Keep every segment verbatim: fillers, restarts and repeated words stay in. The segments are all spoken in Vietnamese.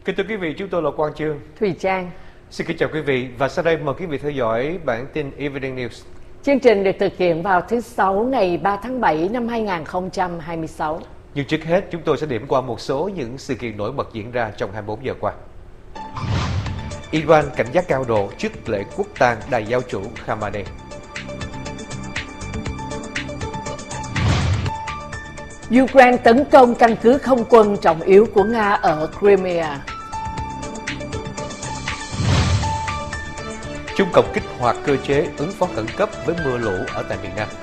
Kính thưa quý vị, chúng tôi là Quang Chương, Thùy Trang. Xin kính chào quý vị và sau đây mời quý vị theo dõi bản tin Evening News. Chương trình được thực hiện vào thứ Sáu ngày ba tháng bảy năm hai nghìn không trăm hai mươi sáu. Nhưng trước hết chúng tôi sẽ điểm qua một số những sự kiện nổi bật diễn ra trong hai mươi bốn giờ qua. Iran cảnh giác cao độ trước lễ quốc tang Đại giáo chủ Khamenei. Ukraine tấn công căn cứ không quân trọng yếu của Nga ở Crimea. Trung Cộng kích hoạt cơ chế ứng phó khẩn cấp với mưa lũ ở tại miền Nam.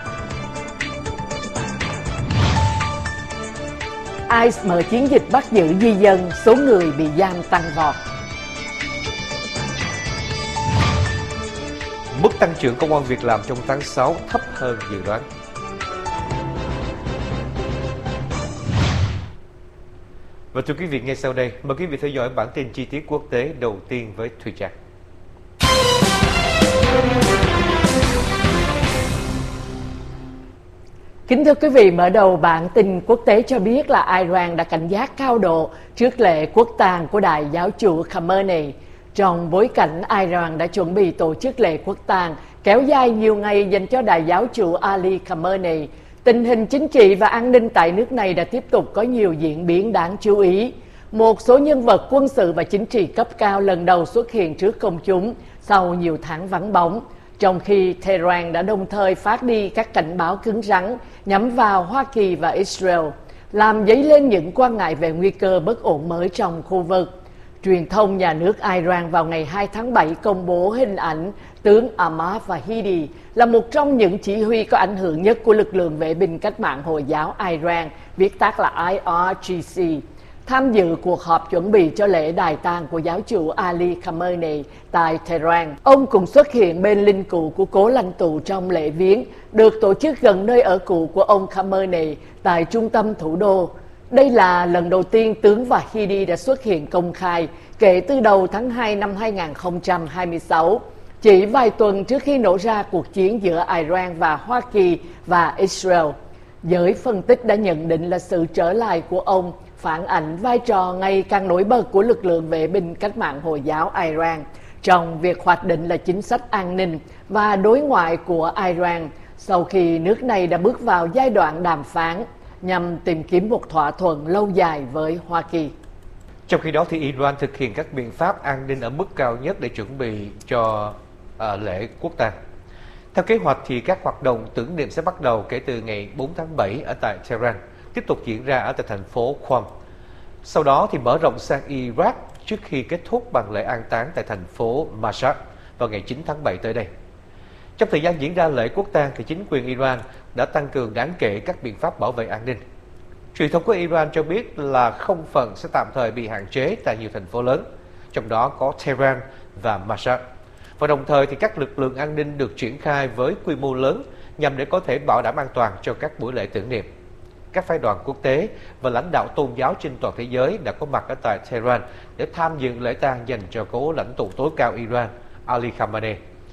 i xê mở chiến dịch bắt giữ di dân, số người bị giam tăng vọt. Mức tăng trưởng công ăn việc làm trong tháng sáu thấp hơn dự đoán. Và thưa quý vị, ngay sau đây mời quý vị theo dõi bản tin chi tiết quốc tế đầu tiên với Thùy Trang. Kính thưa quý vị, mở đầu bản tin quốc tế cho biết là Iran đã cảnh giác cao độ trước lễ quốc tang của Đại giáo chủ Khamenei. Trong bối cảnh Iran đã chuẩn bị tổ chức lễ quốc tang kéo dài nhiều ngày dành cho Đại giáo chủ Ali Khamenei, tình hình chính trị và an ninh tại nước này đã tiếp tục có nhiều diễn biến đáng chú ý. Một số nhân vật quân sự và chính trị cấp cao lần đầu xuất hiện trước công chúng sau nhiều tháng vắng bóng, trong khi Tehran đã đồng thời phát đi các cảnh báo cứng rắn nhắm vào Hoa Kỳ và Israel, làm dấy lên những quan ngại về nguy cơ bất ổn mới trong khu vực. Truyền thông nhà nước Iran vào ngày hai tháng bảy công bố hình ảnh tướng Ahmad Vahidi là một trong những chỉ huy có ảnh hưởng nhất của lực lượng vệ binh cách mạng Hồi giáo Iran, viết tắt là I R G C, tham dự cuộc họp chuẩn bị cho lễ đài tang của giáo chủ Ali Khamenei tại Tehran. Ông cũng xuất hiện bên linh cữu của cố lãnh tụ trong lễ viếng, được tổ chức gần nơi ở cũ của ông Khamenei tại trung tâm thủ đô. Đây là lần đầu tiên tướng Vahidi đã xuất hiện công khai kể từ đầu tháng hai năm hai nghìn không trăm hai mươi sáu, chỉ vài tuần trước khi nổ ra cuộc chiến giữa Iran và Hoa Kỳ và Israel. Giới phân tích đã nhận định là sự trở lại của ông phản ảnh vai trò ngày càng nổi bật của lực lượng vệ binh cách mạng Hồi giáo Iran trong việc hoạch định là chính sách an ninh và đối ngoại của Iran sau khi nước này đã bước vào giai đoạn đàm phán nhằm tìm kiếm một thỏa thuận lâu dài với Hoa Kỳ. Trong khi đó thì Iran thực hiện các biện pháp an ninh ở mức cao nhất để chuẩn bị cho uh, lễ quốc tang. Theo kế hoạch thì các hoạt động tưởng niệm sẽ bắt đầu kể từ ngày bốn tháng bảy ở tại Tehran, tiếp tục diễn ra ở tại thành phố Qom. Sau đó thì mở rộng sang Iraq trước khi kết thúc bằng lễ an táng tại thành phố Mashhad vào ngày chín tháng bảy tới đây. Trong thời gian diễn ra lễ quốc tang thì chính quyền Iran đã tăng cường đáng kể các biện pháp bảo vệ an ninh. Truyền thông của Iran cho biết là không phận sẽ tạm thời bị hạn chế tại nhiều thành phố lớn, trong đó có Tehran và Mashhad. Và đồng thời thì các lực lượng an ninh được triển khai với quy mô lớn nhằm để có thể bảo đảm an toàn cho các buổi lễ tưởng niệm. Các phái đoàn quốc tế và lãnh đạo tôn giáo trên toàn thế giới đã có mặt ở tại Tehran để tham dự lễ tang dành cho cố lãnh tụ tối cao Iran Ali Khamenei.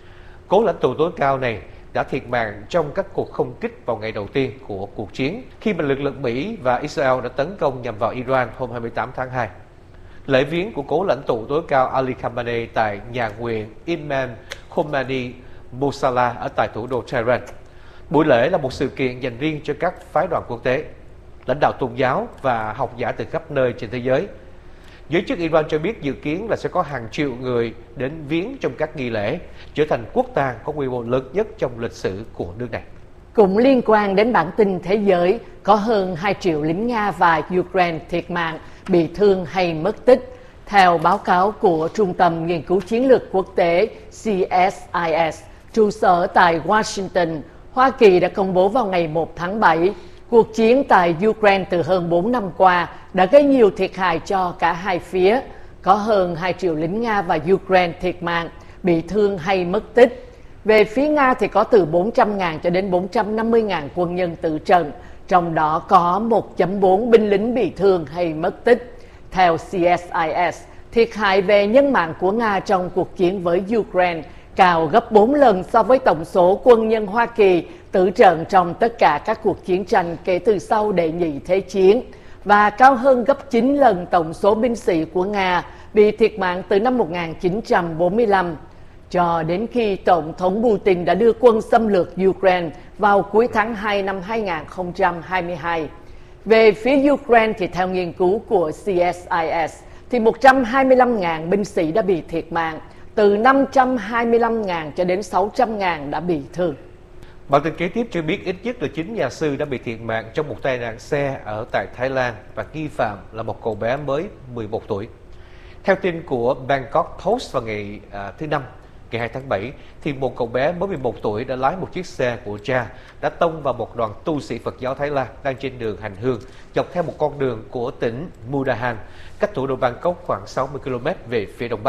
Cố lãnh tụ tối cao này đã thiệt mạng trong các cuộc không kích vào ngày đầu tiên của cuộc chiến khi mà lực lượng Mỹ và Israel đã tấn công nhằm vào Iran hôm hai mươi tám tháng hai. Lễ viếng của cố lãnh tụ tối cao Ali Khamenei tại nhà nguyện Imam Khomeini Mosala ở tại thủ đô Tehran. Buổi lễ là một sự kiện dành riêng cho các phái đoàn quốc tế, lãnh đạo tôn giáo và học giả từ khắp nơi trên thế giới. Giới chức Iran cho biết dự kiến là sẽ có hàng triệu người đến viếng trong các nghi lễ, trở thành quốc tang có quy mô lớn nhất trong lịch sử của nước này. Cũng liên quan đến bản tin thế giới, có hơn hai triệu lính Nga và Ukraine thiệt mạng, bị thương hay mất tích. Theo báo cáo của Trung tâm Nghiên cứu Chiến lược Quốc tế C S I S, trụ sở tại Washington, Hoa Kỳ đã công bố vào ngày một tháng bảy, cuộc chiến tại Ukraine từ hơn bốn năm qua đã gây nhiều thiệt hại cho cả hai phía. Có hơn hai triệu lính Nga và Ukraine thiệt mạng, bị thương hay mất tích. Về phía Nga thì có từ bốn trăm nghìn cho đến bốn trăm năm mươi nghìn quân nhân tử trận, trong đó có một phẩy bốn binh lính bị thương hay mất tích. Theo C S I S, thiệt hại về nhân mạng của Nga trong cuộc chiến với Ukraine cao gấp bốn lần so với tổng số quân nhân Hoa Kỳ tử trận trong tất cả các cuộc chiến tranh kể từ sau Đệ nhị Thế chiến. và cao hơn gấp chín lần tổng số binh sĩ của Nga bị thiệt mạng từ năm một nghìn chín trăm bốn mươi lăm, cho đến khi Tổng thống Putin đã đưa quân xâm lược Ukraine vào cuối tháng hai năm hai nghìn không trăm hai mươi hai. Về phía Ukraine thì theo nghiên cứu của C S I S thì một trăm hai mươi lăm nghìn binh sĩ đã bị thiệt mạng, từ năm trăm hai mươi lăm nghìn cho đến sáu trăm nghìn đã bị thương. Bản tin kế tiếp cho biết ít nhất là chín nhà sư đã bị thiệt mạng trong một tai nạn xe ở tại Thái Lan và nghi phạm là một cậu bé mới mười một tuổi. Theo tin của Bangkok Post vào ngày à, thứ Năm, ngày hai tháng bảy, thì một cậu bé mới mười một tuổi đã lái một chiếc xe của cha đã tông vào một đoàn tu sĩ Phật giáo Thái Lan đang trên đường hành hương dọc theo một con đường của tỉnh Mudahan, cách thủ đô Bangkok khoảng sáu mươi ki lô mét về phía đông bắc.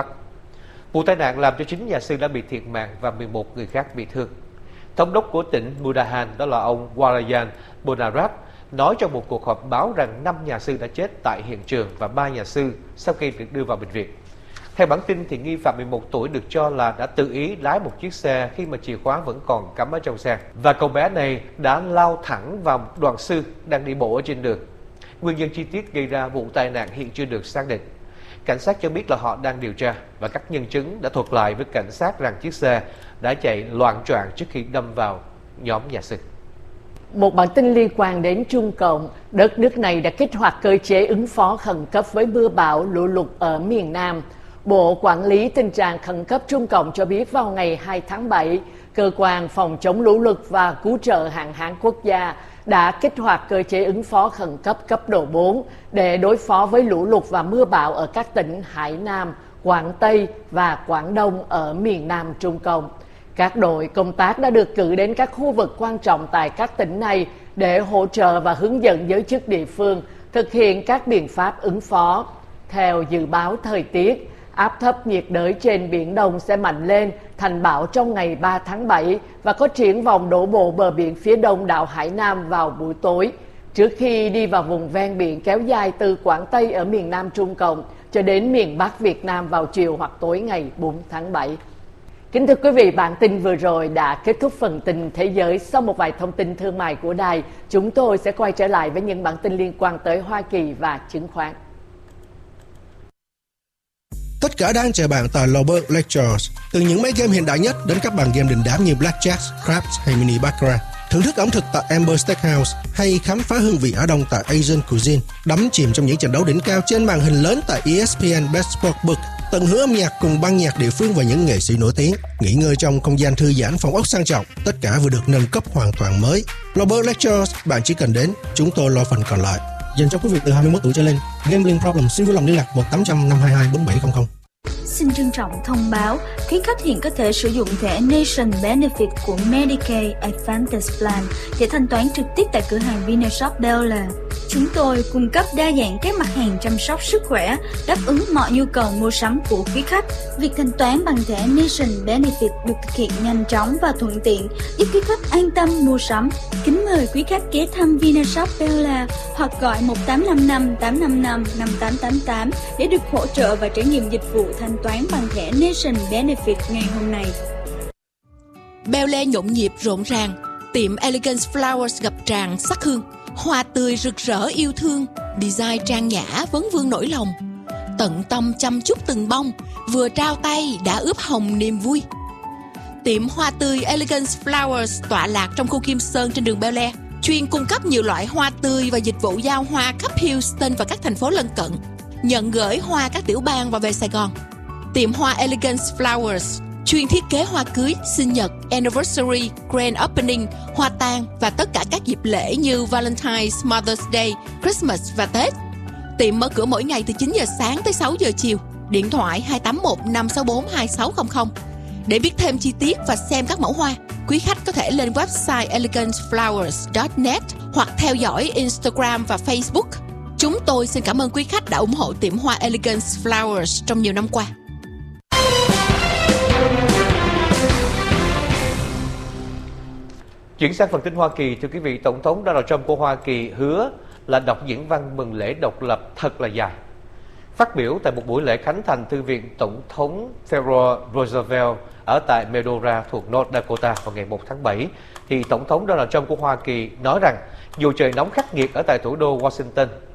Vụ tai nạn làm cho chín nhà sư đã bị thiệt mạng và mười một người khác bị thương. Thống đốc của tỉnh Mudahan, đó là ông Warayan Bonarat, nói trong một cuộc họp báo rằng năm nhà sư đã chết tại hiện trường và ba nhà sư sau khi được đưa vào bệnh viện. Theo bản tin thì nghi phạm mười một tuổi được cho là đã tự ý lái một chiếc xe khi mà chìa khóa vẫn còn cắm ở trong xe, và cậu bé này đã lao thẳng vào đoàn sư đang đi bộ ở trên đường. Nguyên nhân chi tiết gây ra vụ tai nạn hiện chưa được xác định. Cảnh sát cho biết là họ đang điều tra và các nhân chứng đã thuật lại với cảnh sát rằng chiếc xe đã chạy loạng choạng trước khi đâm vào nhóm nhà sư. Một bản tin liên quan đến Trung Cộng, đất nước này đã kích hoạt cơ chế ứng phó khẩn cấp với mưa bão lũ lụt ở miền Nam. Bộ Quản lý Tình trạng Khẩn cấp Trung Cộng cho biết vào ngày hai tháng bảy, Cơ quan Phòng chống lũ lụt và Cứu trợ hạn hán quốc gia đã kích hoạt cơ chế ứng phó khẩn cấp cấp độ bốn để đối phó với lũ lụt và mưa bão ở các tỉnh Hải Nam, Quảng Tây và Quảng Đông ở miền Nam Trung Cộng. Các đội công tác đã được cử đến các khu vực quan trọng tại các tỉnh này để hỗ trợ và hướng dẫn giới chức địa phương thực hiện các biện pháp ứng phó. Theo dự báo thời tiết, áp thấp nhiệt đới trên Biển Đông sẽ mạnh lên thành bão trong ngày ba tháng bảy và có triển vọng đổ bộ bờ biển phía đông đảo Hải Nam vào buổi tối, trước khi đi vào vùng ven biển kéo dài từ Quảng Tây ở miền Nam Trung Cộng cho đến miền Bắc Việt Nam vào chiều hoặc tối ngày bốn tháng bảy. Kính thưa quý vị, bản tin vừa rồi đã kết thúc phần tin thế giới. Sau một vài thông tin thương mại của đài, chúng tôi sẽ quay trở lại với những bản tin liên quan tới Hoa Kỳ và chứng khoán. Tất cả đang chờ bạn tại Global Lectures, từ những máy game hiện đại nhất đến các bàn game đình đám như Blackjack, Craps hay Mini Baccarat. Thưởng thức ẩm thực tại Amber Steakhouse hay khám phá hương vị Á Đông tại Asian Cuisine. Đắm chìm trong những trận đấu đỉnh cao trên màn hình lớn tại E S P N Best Sportsbook. Tận hưởng âm nhạc cùng ban nhạc địa phương và những nghệ sĩ nổi tiếng. Nghỉ ngơi trong không gian thư giãn, phòng ốc sang trọng. Tất cả vừa được nâng cấp hoàn toàn mới. Global Lectures, bạn chỉ cần đến, chúng tôi lo phần còn lại. Dành cho quý vị từ hai mươi mốt tuổi trở lên. Gambling problem xin vui lòng liên lạc một tám trăm năm hai hai bốn bảy không không. Xin trân trọng thông báo, quý khách hiện có thể sử dụng thẻ Nation Benefit của Medicaid Advantage Plan để thanh toán trực tiếp tại cửa hàng Vinashop Bel Air. Chúng tôi cung cấp đa dạng các mặt hàng chăm sóc sức khỏe, đáp ứng mọi nhu cầu mua sắm của quý khách. Việc thanh toán bằng thẻ Nation Benefit được thực hiện nhanh chóng và thuận tiện, giúp quý khách an tâm mua sắm. Kính mời quý khách ghé thăm Vinashop Bel Air hoặc gọi một tám năm năm tám năm năm năm tám tám tám để được hỗ trợ và trải nghiệm dịch vụ thanh toán bằng thẻ Nation Benefit ngày hôm nay. Bel Air nhộn nhịp rộn ràng, tiệm Elegance Flowers ngập tràn sắc hương, hoa tươi rực rỡ yêu thương, design trang nhã vấn vương nỗi lòng, tận tâm chăm chút từng bông, vừa trao tay đã ướp hồng niềm vui. Tiệm hoa tươi Elegance Flowers tọa lạc trong khu Kim Sơn trên đường Bel Air, chuyên cung cấp nhiều loại hoa tươi và dịch vụ giao hoa khắp Houston và các thành phố lân cận, nhận gửi hoa các tiểu bang và về Sài Gòn. Tiệm hoa Elegance Flowers chuyên thiết kế hoa cưới, sinh nhật, anniversary, grand opening, hoa tang và tất cả các dịp lễ như Valentine's, Mother's Day, Christmas và Tết. Tiệm mở cửa mỗi ngày từ chín giờ sáng tới sáu giờ chiều. Điện thoại hai tám một năm sáu bốn hai sáu không không. Để biết thêm chi tiết và xem các mẫu hoa, quý khách có thể lên website elegance flowers chấm net hoặc theo dõi Instagram và Facebook. Chúng tôi xin cảm ơn quý khách đã ủng hộ tiệm hoa Elegance Flowers trong nhiều năm qua. Chuyển sang phần tin Hoa Kỳ, thưa quý vị, Tổng thống Donald Trump của Hoa Kỳ hứa là đọc diễn văn mừng lễ độc lập thật là dài. Phát biểu tại một buổi lễ khánh thành Thư viện Tổng thống Theodore Roosevelt ở tại Medora thuộc North Dakota vào ngày một tháng bảy, thì Tổng thống Donald Trump của Hoa Kỳ nói rằng dù trời nóng khắc nghiệt ở tại thủ đô Washington,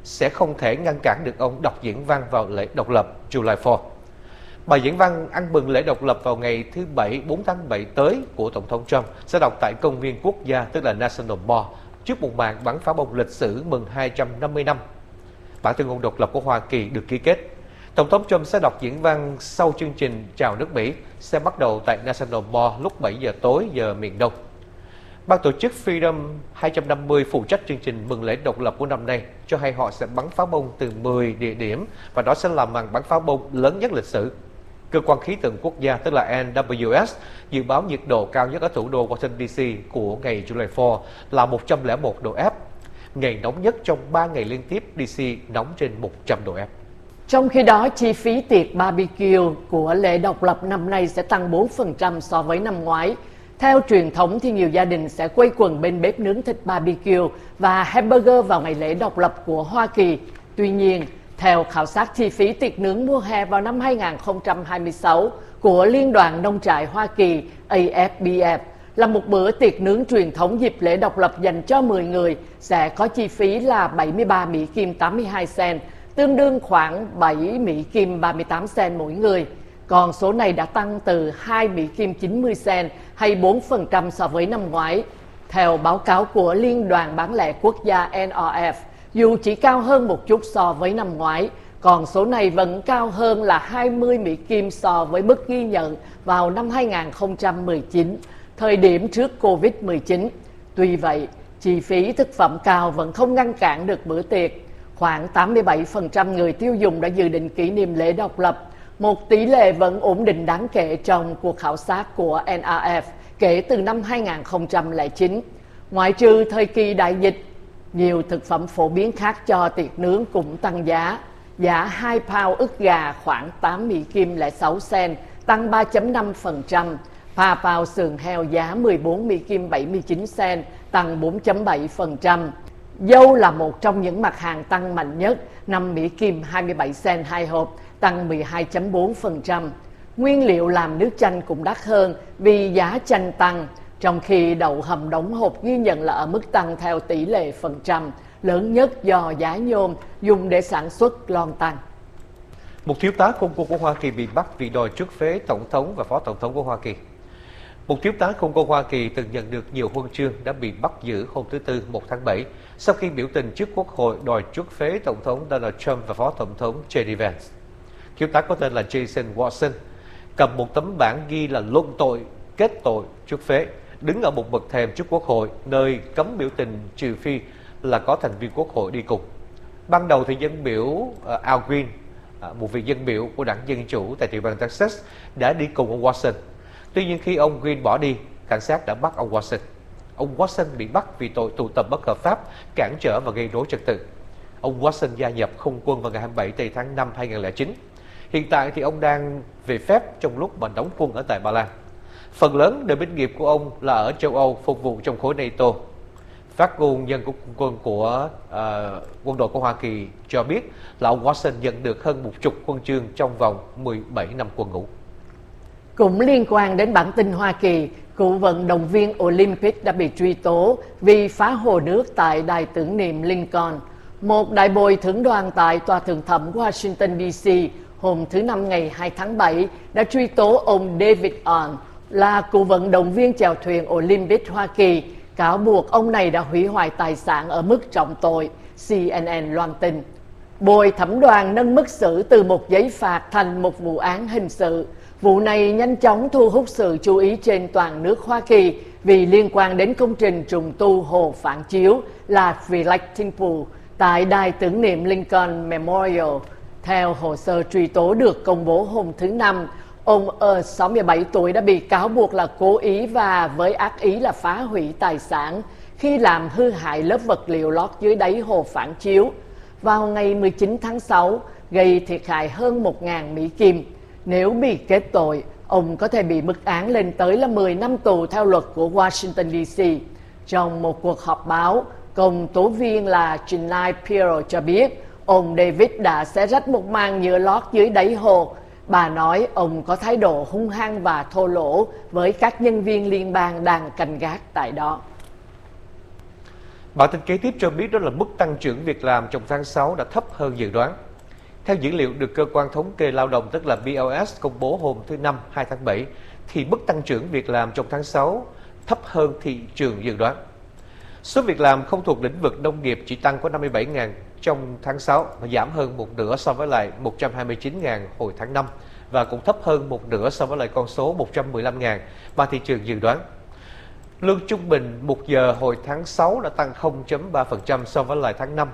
sẽ không thể ngăn cản được ông đọc diễn văn vào lễ độc lập July fourth. Bài diễn văn ăn mừng lễ độc lập vào ngày thứ Bảy bốn tháng bảy tới của Tổng thống Trump sẽ đọc tại công viên quốc gia, tức là National Mall, trước một màn bắn pháo bông lịch sử mừng hai trăm năm mươi năm. Bản tuyên ngôn độc lập của Hoa Kỳ được ký kết. Tổng thống Trump sẽ đọc diễn văn sau chương trình chào nước Mỹ sẽ bắt đầu tại National Mall lúc bảy giờ tối giờ miền Đông. Ban tổ chức Freedom hai trăm năm mươi phụ trách chương trình mừng lễ độc lập của năm nay cho hay họ sẽ bắn pháo bông từ mười địa điểm và đó sẽ là màn bắn pháo bông lớn nhất lịch sử. Cơ quan khí tượng quốc gia, tức là N W S, dự báo nhiệt độ cao nhất ở thủ đô Washington D C của ngày July fourth là một trăm lẻ một độ F. Ngày nóng nhất trong ba ngày liên tiếp, D C nóng trên một trăm độ F. Trong khi đó, chi phí tiệc barbecue của lễ độc lập năm nay sẽ tăng bốn phần trăm so với năm ngoái. Theo truyền thống thì nhiều gia đình sẽ quây quần bên bếp nướng thịt barbecue và hamburger vào ngày lễ độc lập của Hoa Kỳ. Tuy nhiên, theo khảo sát chi phí tiệc nướng mùa hè vào năm hai nghìn không trăm hai mươi sáu của Liên đoàn Nông trại Hoa Kỳ A F B F, là một bữa tiệc nướng truyền thống dịp lễ độc lập dành cho mười người sẽ có chi phí là bảy mươi ba Mỹ Kim tám mươi hai cent, tương đương khoảng bảy Mỹ Kim ba mươi tám cent mỗi người. Còn số này đã tăng từ hai Mỹ Kim chín mươi cent hay bốn phần trăm so với năm ngoái. Theo báo cáo của Liên đoàn Bán lẻ Quốc gia N R F, dù chỉ cao hơn một chút so với năm ngoái, còn số này vẫn cao hơn là hai mươi Mỹ Kim so với mức ghi nhận vào năm hai nghìn không trăm mười chín, thời điểm trước Covid mười chín. Tuy vậy, chi phí thực phẩm cao vẫn không ngăn cản được bữa tiệc. Khoảng tám mươi bảy phần trăm người tiêu dùng đã dự định kỷ niệm lễ độc lập, một tỷ lệ vẫn ổn định đáng kể trong cuộc khảo sát của N R F kể từ năm hai nghìn không trăm lẻ chín. Ngoại trừ thời kỳ đại dịch, nhiều thực phẩm phổ biến khác cho tiệc nướng cũng tăng giá. Giá hai pound ức gà khoảng tám Mỹ Kim lẻ sáu cent, tăng ba phẩy năm phần trăm. ba pound sườn heo giá mười bốn Mỹ Kim bảy mươi chín cent, tăng bốn phẩy bảy phần trăm. Dâu là một trong những mặt hàng tăng mạnh nhất, năm Mỹ Kim hai mươi bảy cent hai hộp, tăng mười hai phẩy bốn phần trăm. Nguyên liệu làm nước chanh cũng đắt hơn vì giá chanh tăng, trong khi đậu hầm đóng hộp ghi nhận là ở mức tăng theo tỷ lệ phần trăm, lớn nhất do giá nhôm dùng để sản xuất lon tăng. Một thiếu tá không quân của Hoa Kỳ bị bắt vì đòi truất phế Tổng thống và Phó Tổng thống của Hoa Kỳ. Một thiếu tá không quân Hoa Kỳ từng nhận được nhiều huân chương đã bị bắt giữ hôm thứ Tư một tháng bảy sau khi biểu tình trước Quốc hội đòi truất phế Tổng thống Donald Trump và Phó Tổng thống J D Vance. Thiếu tá có tên là Jason Watson cầm một tấm bảng ghi là luận tội, kết tội, truất phế, đứng ở một bậc thềm trước Quốc hội nơi cấm biểu tình trừ phi là có thành viên Quốc hội đi cùng. Ban đầu thì dân biểu uh, Al Green, uh, một vị dân biểu của đảng Dân Chủ tại tiểu bang Texas, đã đi cùng ông Watson. Tuy nhiên khi ông Green bỏ đi, cảnh sát đã bắt ông Watson. Ông Watson bị bắt vì tội tụ tập bất hợp pháp, cản trở và gây rối trật tự. Ông Watson gia nhập không quân vào ngày hai mươi bảy tây tháng năm hai nghìn không trăm lẻ chín. Hiện tại thì ông đang về phép trong lúc mà đóng quân ở tại Ba Lan. Phần lớn đời binh nghiệp của ông là ở châu Âu phục vụ trong khối NATO. Phát ngôn nhân của quân của uh, quân đội của Hoa Kỳ cho biết là ông Watson nhận được hơn một chục huân chương trong vòng mười bảy năm quân ngũ. Cũng liên quan đến bản tin Hoa Kỳ, cựu vận động viên Olympic đã bị truy tố vì phá hồ nước tại đài tưởng niệm Lincoln. Một đại bồi thẩm đoàn tại Tòa Thượng thẩm Washington D C hôm thứ Năm ngày hai tháng bảy đã truy tố ông David Arnn, là cựu vận động viên chèo thuyền Olympic Hoa Kỳ, cáo buộc ông này đã hủy hoại tài sản ở mức trọng tội, C N N loan tin. Bồi thẩm đoàn nâng mức xử từ một giấy phạt thành một vụ án hình sự. Vụ này nhanh chóng thu hút sự chú ý trên toàn nước Hoa Kỳ vì liên quan đến công trình trùng tu hồ phản chiếu là Reflecting Pool tại đài tưởng niệm Lincoln Memorial. Theo hồ sơ truy tố được công bố hôm thứ Năm, ông ở sáu mươi bảy tuổi đã bị cáo buộc là cố ý và với ác ý là phá hủy tài sản khi làm hư hại lớp vật liệu lót dưới đáy hồ phản chiếu vào ngày mười chín tháng sáu, gây thiệt hại hơn một nghìn Mỹ Kim. Nếu bị kết tội, ông có thể bị mức án lên tới là mười năm tù theo luật của Washington D C. Trong một cuộc họp báo, công tố viên là Jeanine Pirro cho biết ông David đã xé rách một màn nhựa lót dưới đáy hồ. Bà nói ông có thái độ hung hăng và thô lỗ với các nhân viên liên bang đang canh gác tại đó. Bản tin kế tiếp cho biết đó là mức tăng trưởng việc làm trong tháng sáu đã thấp hơn dự đoán. Theo dữ liệu được cơ quan thống kê lao động tức là bê lờ ét công bố hôm thứ Năm hai tháng bảy, thì mức tăng trưởng việc làm trong tháng sáu thấp hơn thị trường dự đoán. Số việc làm không thuộc lĩnh vực nông nghiệp chỉ tăng có năm mươi bảy nghìn trong tháng sáu và giảm hơn một nửa so với lại một trăm hai mươi chín nghìn hồi tháng năm và cũng thấp hơn một nửa so với lại con số một trăm mười lăm nghìn mà thị trường dự đoán. Lương trung bình một giờ hồi tháng sáu đã tăng không phẩy ba phần trăm so với lại tháng năm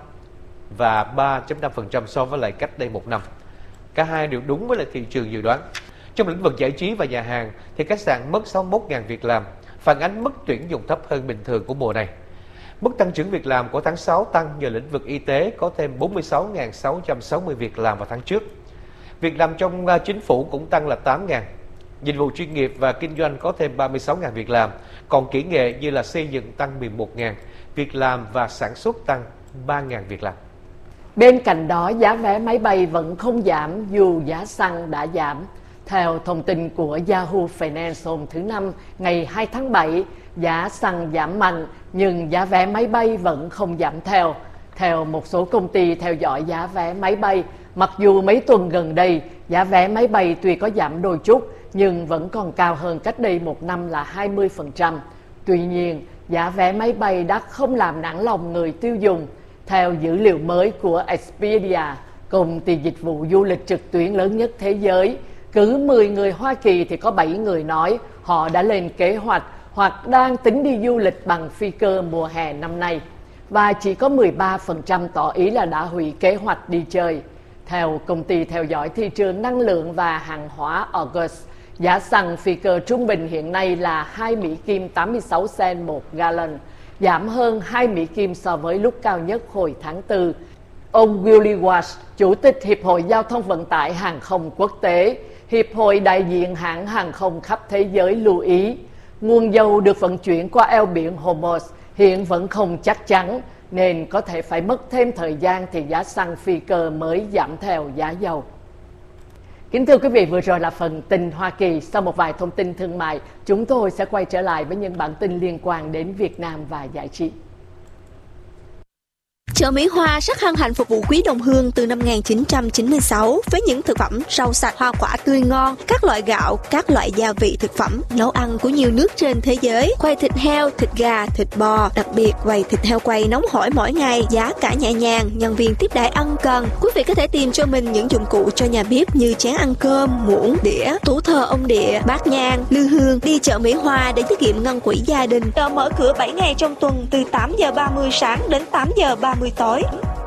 và ba phẩy năm phần trăm so với lại cách đây một năm. Cả hai đều đúng với lại thị trường dự đoán. Trong lĩnh vực giải trí và nhà hàng thì khách sạn mất sáu mươi mốt nghìn việc làm, phản ánh mức tuyển dụng thấp hơn bình thường của mùa này. Mức tăng trưởng việc làm của tháng sáu tăng nhờ lĩnh vực y tế có thêm bốn mươi sáu nghìn sáu trăm sáu mươi việc làm vào tháng trước. Việc làm trong chính phủ cũng tăng là tám nghìn. Dịch vụ chuyên nghiệp và kinh doanh có thêm ba mươi sáu nghìn việc làm, còn kỹ nghệ như là xây dựng tăng mười một nghìn việc làm và sản xuất tăng ba nghìn việc làm. Bên cạnh đó, giá vé máy bay vẫn không giảm dù giá xăng đã giảm. Theo thông tin của Yahoo Finance hôm thứ Năm ngày hai tháng bảy, giá xăng giảm mạnh nhưng giá vé máy bay vẫn không giảm theo. Theo một số công ty theo dõi giá vé máy bay, mặc dù mấy tuần gần đây giá vé máy bay tuy có giảm đôi chút nhưng vẫn còn cao hơn cách đây một năm là hai mươi phần trăm. Tuy nhiên, giá vé máy bay đã không làm nản lòng người tiêu dùng. Theo dữ liệu mới của Expedia, công ty dịch vụ du lịch trực tuyến lớn nhất thế giới, cứ mười người Hoa Kỳ thì có bảy người nói họ đã lên kế hoạch hoặc đang tính đi du lịch bằng phi cơ mùa hè năm nay. Và chỉ có mười ba phần trăm tỏ ý là đã hủy kế hoạch đi chơi. Theo công ty theo dõi thị trường năng lượng và hàng hóa August, giá xăng phi cơ trung bình hiện nay là hai Mỹ Kim tám mươi sáu cent một gallon, giảm hơn hai Mỹ Kim so với lúc cao nhất hồi tháng tư. Ông Willie Walsh, Chủ tịch Hiệp hội Giao thông Vận tải Hàng không Quốc tế, Hiệp hội đại diện hãng hàng không khắp thế giới lưu ý, nguồn dầu được vận chuyển qua eo biển Hormuz hiện vẫn không chắc chắn, nên có thể phải mất thêm thời gian thì giá xăng phi cơ mới giảm theo giá dầu. Kính thưa quý vị, vừa rồi là phần tin Hoa Kỳ. Sau một vài thông tin thương mại, chúng tôi sẽ quay trở lại với những bản tin liên quan đến Việt Nam và giải trí. Chợ Mỹ Hoa rất hân hạnh phục vụ quý đồng hương từ năm một nghìn chín trăm chín mươi sáu với những thực phẩm rau sạch, hoa quả tươi ngon, các loại gạo, các loại gia vị thực phẩm, nấu ăn của nhiều nước trên thế giới, quầy thịt heo, thịt gà, thịt bò, đặc biệt quầy thịt heo quay nóng hổi mỗi ngày, giá cả nhẹ nhàng, nhân viên tiếp đãi ân cần. Quý vị có thể tìm cho mình những dụng cụ cho nhà bếp như chén ăn cơm, muỗng, đĩa, tủ thờ ông địa, bát nhang, lư hương. Đi chợ Mỹ Hoa để tiết kiệm ngân quỹ gia đình. Chợ mở cửa bảy ngày trong tuần từ tám giờ ba mươi sáng đến tám giờ ba mươi tối.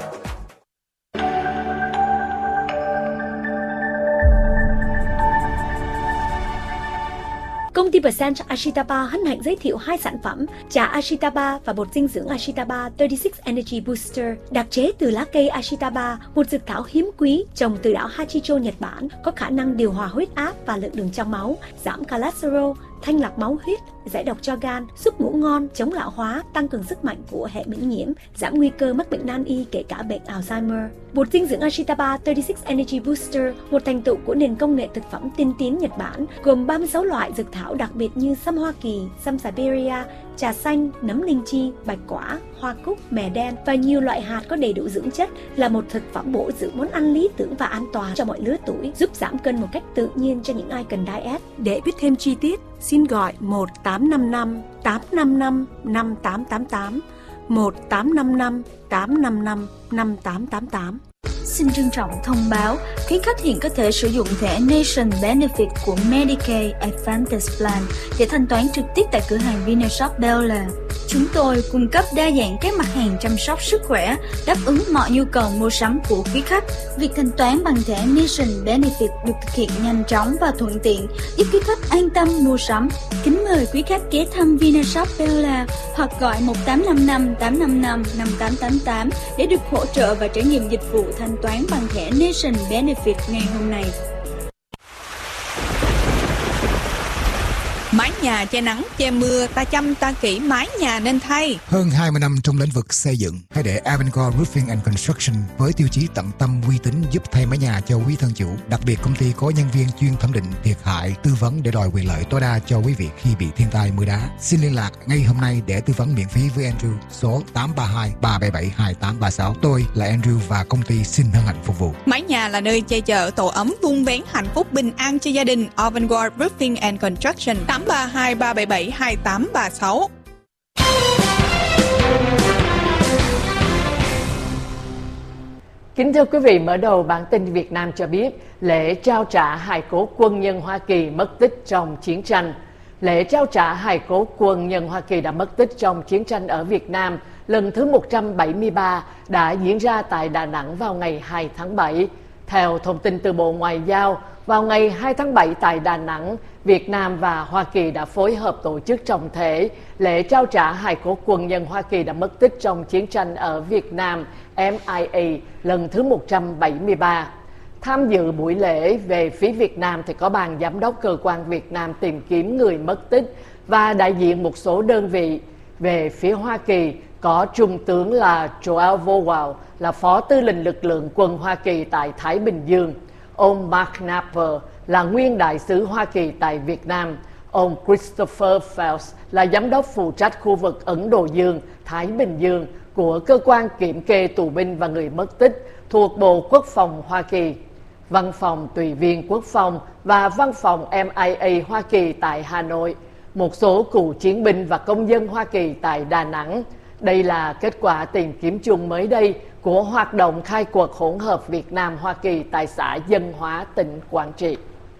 Công ty Percent Ashitaba hân hạnh giới thiệu hai sản phẩm trà Ashitaba và bột dinh dưỡng Ashitaba ba mươi sáu Energy Booster, đặc chế từ lá cây Ashitaba, một dược thảo hiếm quý trồng từ đảo Hachicho, Nhật Bản, có khả năng điều hòa huyết áp và lượng đường trong máu, giảm cholesterol, thanh lọc máu huyết, giải độc cho gan, giúp ngủ ngon, chống lão hóa, tăng cường sức mạnh của hệ miễn nhiễm, giảm nguy cơ mắc bệnh nan y kể cả bệnh Alzheimer. Bột dinh dưỡng Ashitaba ba mươi sáu Energy Booster, một thành tựu của nền công nghệ thực phẩm tiên tiến Nhật Bản, gồm ba mươi sáu loại dược thảo đặc biệt như sâm Hoa Kỳ, sâm Siberia, trà xanh, nấm linh chi, bạch quả, hoa cúc, mè đen và nhiều loại hạt có đầy đủ dưỡng chất, là một thực phẩm bổ dưỡng món ăn lý tưởng và an toàn cho mọi lứa tuổi, giúp giảm cân một cách tự nhiên cho những ai cần diet. Để biết thêm chi tiết, xin gọi một tám năm năm tám năm năm năm tám tám tám, một tám năm năm tám năm năm năm tám tám tám. Xin trân trọng thông báo, quý khách hiện có thể sử dụng thẻ Nation Benefit của Medicaid Advantage Plan để thanh toán trực tiếp tại cửa hàng Vinashop Bel Air. Chúng tôi cung cấp đa dạng các mặt hàng chăm sóc sức khỏe, đáp ứng mọi nhu cầu mua sắm của quý khách. Việc thanh toán bằng thẻ Nation Benefit được thực hiện nhanh chóng và thuận tiện, giúp quý khách an tâm mua sắm. Kính mời quý khách ghé thăm Vinashop Bel Air hoặc gọi một tám năm năm tám năm năm năm tám tám tám để được hỗ trợ và trải nghiệm dịch vụ thanh toán bằng thẻ Nation Benefit ngày hôm nay. Mái nhà che nắng, che mưa, ta chăm ta kỹ mái nhà nên thay. Hơn hai mươi năm trong lĩnh vực xây dựng, hãy để Avangard Roofing and Construction với tiêu chí tận tâm uy tín giúp thay mái nhà cho quý thân chủ. Đặc biệt công ty có nhân viên chuyên thẩm định thiệt hại, tư vấn để đòi quyền lợi tối đa cho quý vị khi bị thiên tai mưa đá. Xin liên lạc ngay hôm nay để tư vấn miễn phí với Andrew số tám ba hai ba bảy bảy hai tám ba sáu. Tôi là Andrew và công ty xin hân hạnh phục vụ. Mái nhà là nơi che chở tổ ấm vun vén hạnh phúc bình an cho gia đình. Avangard Roofing and Construction tám ba hai ba bảy bảy hai tám ba sáu. Kính thưa quý vị, mở đầu bản tin Việt Nam cho biết lễ trao trả hài cốt quân nhân Hoa Kỳ mất tích trong chiến tranh. Lễ trao trả hài cốt quân nhân Hoa Kỳ đã mất tích trong chiến tranh ở Việt Nam lần thứ một trăm bảy mươi ba đã diễn ra tại Đà Nẵng vào ngày hai tháng bảy. Theo thông tin từ Bộ Ngoại giao, vào ngày hai tháng bảy tại Đà Nẵng, Việt Nam và Hoa Kỳ đã phối hợp tổ chức trọng thể lễ trao trả hài cốt quân nhân Hoa Kỳ đã mất tích trong chiến tranh ở Việt Nam M I A lần thứ một trăm bảy mươi ba. Tham dự buổi lễ về phía Việt Nam thì có ban giám đốc cơ quan Việt Nam tìm kiếm người mất tích và đại diện một số đơn vị. Về phía Hoa Kỳ có Trung tướng là Joel Vowell, là Phó Tư lệnh lực lượng quân Hoa Kỳ tại Thái Bình Dương. Ông Mark Napper là nguyên đại sứ Hoa Kỳ tại Việt Nam. Ông Christopher Phelps là giám đốc phụ trách khu vực Ấn Độ Dương, Thái Bình Dương của Cơ quan Kiểm kê tù binh và người mất tích thuộc Bộ Quốc phòng Hoa Kỳ. Văn phòng Tùy viên Quốc phòng và Văn phòng M I A Hoa Kỳ tại Hà Nội. Một số cựu chiến binh và công dân Hoa Kỳ tại Đà Nẵng. Đây là kết quả tìm kiếm chung mới đây của hoạt động khai quật hỗn hợp Việt Nam-Hoa Kỳ tại xã Dân Hóa, tỉnh Quảng Trị.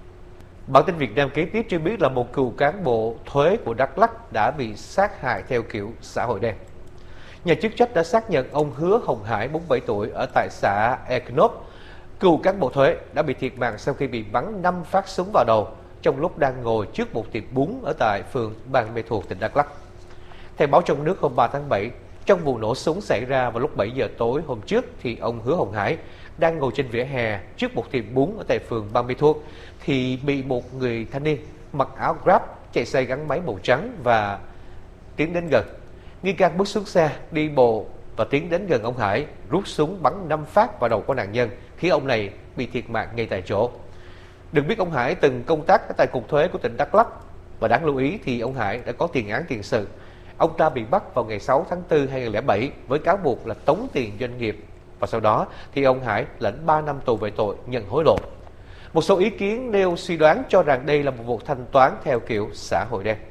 Bản tin Việt Nam kế tiếp cho biết là một cựu cán bộ thuế của Đắk Lắk đã bị sát hại theo kiểu xã hội đen. Nhà chức trách đã xác nhận ông Hứa Hồng Hải, bốn mươi bảy tuổi, ở tại xã Eknop, cựu cán bộ thuế, đã bị thiệt mạng sau khi bị bắn năm phát súng vào đầu trong lúc đang ngồi trước một tiệm bún ở tại phường Ban Mê Thuột, tỉnh Đắk Lắk. Theo báo trong nước hôm ba tháng bảy, trong vụ nổ súng xảy ra vào lúc bảy giờ tối hôm trước thì ông Hứa Hồng Hải đang ngồi trên vỉa hè trước một tiệm bún ở tại phường Ban Mê Thuột thì bị một người thanh niên mặc áo Grab chạy xe gắn máy màu trắng và tiến đến gần. Nghi can bước xuống xe đi bộ và tiến đến gần ông Hải, rút súng bắn năm phát vào đầu của nạn nhân khiến ông này bị thiệt mạng ngay tại chỗ. Được biết ông Hải từng công tác tại cục thuế của tỉnh Đắk Lắk và đáng lưu ý thì ông Hải đã có tiền án tiền sự. Ông ta bị bắt vào ngày sáu tháng tư hai nghìn không trăm lẻ bảy với cáo buộc là tống tiền doanh nghiệp và sau đó thì ông Hải lãnh ba năm tù về tội nhận hối lộ. Một số ý kiến nêu suy đoán cho rằng đây là một vụ thanh toán theo kiểu xã hội đen.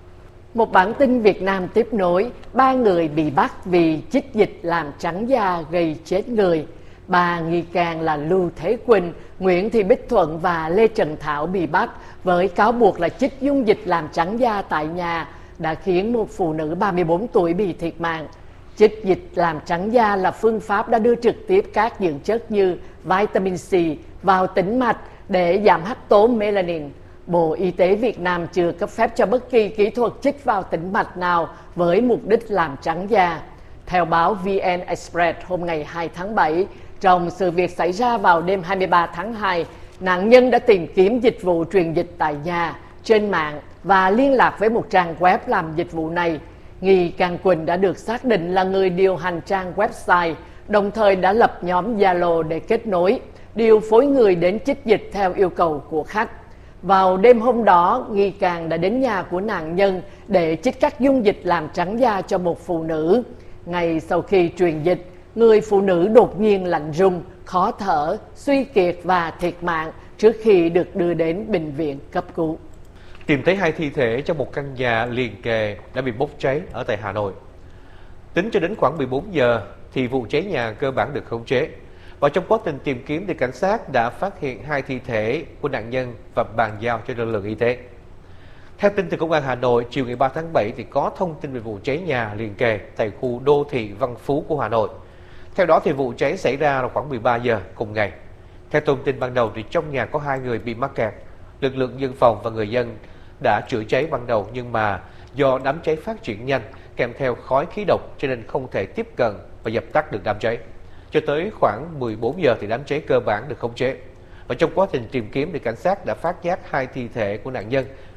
Một bản tin Việt Nam tiếp nối, ba người bị bắt vì chích dịch làm trắng da gây chết người. Ba nghi can là Lưu Thế Quỳnh, Nguyễn Thị Bích Thuận và Lê Trần Thảo bị bắt với cáo buộc là chích dung dịch làm trắng da tại nhà đã khiến một phụ nữ ba mươi bốn tuổi bị thiệt mạng. Chích dịch làm trắng da là phương pháp đã đưa trực tiếp các dưỡng chất như vitamin C vào tĩnh mạch để giảm hắc tố melanin. Bộ Y tế Việt Nam chưa cấp phép cho bất kỳ kỹ thuật chích vào tĩnh mạch nào với mục đích làm trắng da. Theo báo vê en Express hôm ngày hai tháng bảy, trong sự việc xảy ra vào đêm hai mươi ba tháng hai, nạn nhân đã tìm kiếm dịch vụ truyền dịch tại nhà, trên mạng và liên lạc với một trang web làm dịch vụ này. Nghi can Quỳnh đã được xác định là người điều hành trang website, đồng thời đã lập nhóm Zalo để kết nối, điều phối người đến chích dịch theo yêu cầu của khách. Vào đêm hôm đó, nghi can đã đến nhà của nạn nhân để chích các dung dịch làm trắng da cho một phụ nữ. Ngay sau khi truyền dịch, người phụ nữ đột nhiên lạnh run, khó thở, suy kiệt và thiệt mạng trước khi được đưa đến bệnh viện cấp cứu. Tìm thấy hai thi thể trong một căn nhà liền kề đã bị bốc cháy ở tại Hà Nội. Tính cho đến khoảng mười bốn giờ thì vụ cháy nhà cơ bản được khống chế. Và trong quá trình tìm kiếm thì cảnh sát đã phát hiện hai thi thể của nạn nhân và bàn giao cho lực lượng y tế. Theo tin từ Công an Hà Nội, chiều ngày ba tháng bảy thì có thông tin về vụ cháy nhà liền kề tại khu đô thị Văn Phú của Hà Nội. Theo đó thì vụ cháy xảy ra vào khoảng mười ba giờ cùng ngày. Theo thông tin ban đầu thì trong nhà có hai người bị mắc kẹt. Lực lượng dân phòng và người dân đã chữa cháy ban đầu nhưng mà do đám cháy phát triển nhanh kèm theo khói khí độc cho nên không thể tiếp cận và dập tắt được đám cháy. Cho tới khoảng mười bốn giờ thì đám cháy cơ bản được khống chế. Và trong quá trình tìm kiếm thì cảnh sát đã phát giác hai thi thể của nạn nhân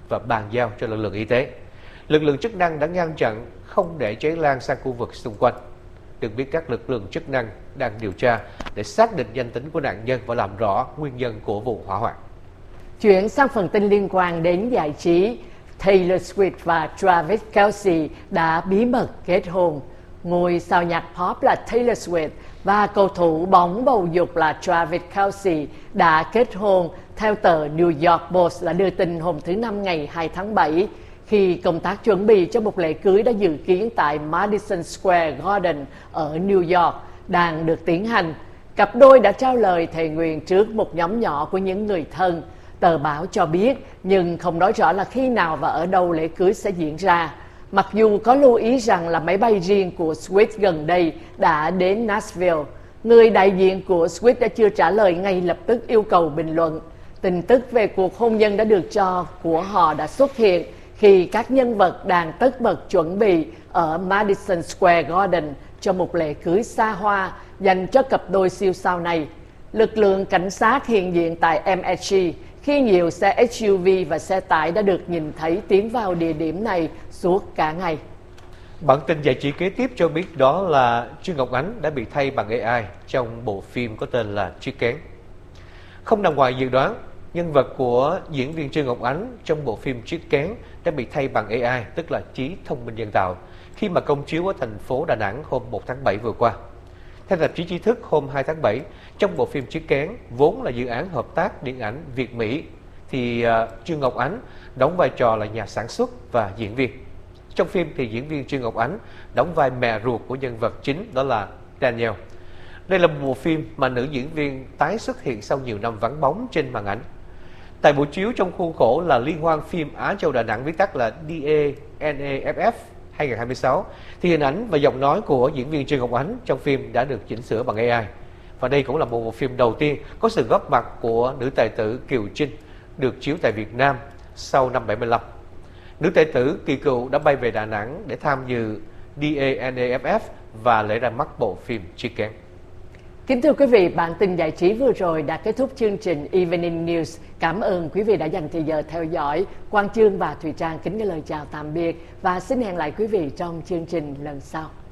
và bàn giao cho lực lượng y tế. Lực lượng chức năng đã ngăn chặn không để cháy lan sang khu vực xung quanh. Được biết các lực lượng chức năng đang điều tra để xác định danh tính của nạn nhân và làm rõ nguyên nhân của vụ hỏa hoạn. Chuyển sang phần tin liên quan đến giải trí, Taylor Swift và Travis Kelce đã bí mật kết hôn. Ngôi sao nhạc pop là Taylor Swift và cầu thủ bóng bầu dục là Travis Kelce đã kết hôn theo tờ New York Post đã đưa tin hôm thứ Năm ngày hai tháng bảy, khi công tác chuẩn bị cho một lễ cưới đã dự kiến tại Madison Square Garden ở New York đang được tiến hành. Cặp đôi đã trao lời thề nguyện trước một nhóm nhỏ của những người thân. Tờ báo cho biết, nhưng không nói rõ là khi nào và ở đâu lễ cưới sẽ diễn ra. Mặc dù có lưu ý rằng là máy bay riêng của Swift gần đây đã đến Nashville, người đại diện của Swift đã chưa trả lời ngay lập tức yêu cầu bình luận. Tin tức về cuộc hôn nhân đã được cho của họ đã xuất hiện khi các nhân vật đang tất bật chuẩn bị ở Madison Square Garden cho một lễ cưới xa hoa dành cho cặp đôi siêu sao này. Lực lượng cảnh sát hiện diện tại em ét giê khi nhiều xe ét u vê và xe tải đã được nhìn thấy tiến vào địa điểm này suốt cả ngày. Bản tin giải trí kế tiếp cho biết đó là Trương Ngọc Ánh đã bị thay bằng a i trong bộ phim có tên là Chiếc Kén. Không nằm ngoài dự đoán, nhân vật của diễn viên Trương Ngọc Ánh trong bộ phim Chiếc Kén đã bị thay bằng a i, tức là trí thông minh nhân tạo, khi mà công chiếu ở thành phố Đà Nẵng hôm một tháng bảy vừa qua. Theo tạp chí Trí Thức hôm hai tháng bảy, trong bộ phim Chiếc Kén, vốn là dự án hợp tác điện ảnh Việt-Mỹ, thì uh, Trương Ngọc Ánh đóng vai trò là nhà sản xuất và diễn viên. Trong phim thì diễn viên Trương Ngọc Ánh đóng vai mẹ ruột của nhân vật chính, đó là Daniel. Đây là một bộ phim mà nữ diễn viên tái xuất hiện sau nhiều năm vắng bóng trên màn ảnh. Tại buổi chiếu trong khuôn khổ là Liên hoan phim Á Châu Đà Nẵng, viết tắt là đê a en a ép ép hai không hai sáu, thì hình ảnh và giọng nói của diễn viên Trương Ngọc Ánh trong phim đã được chỉnh sửa bằng a i. Và đây cũng là một bộ phim đầu tiên có sự góp mặt của nữ tài tử Kiều Trinh được chiếu tại Việt Nam sau năm bảy mươi lăm. Nữ tài tử Kỳ Cựu đã bay về Đà Nẵng để tham dự đê a en a ép ép và lễ ra mắt bộ phim Chiếc Kén. Kính thưa quý vị, bản tin giải trí vừa rồi đã kết thúc chương trình Evening News. Cảm ơn quý vị đã dành thời giờ theo dõi. Quang Chương và Thùy Trang kính gửi lời chào tạm biệt và xin hẹn lại quý vị trong chương trình lần sau.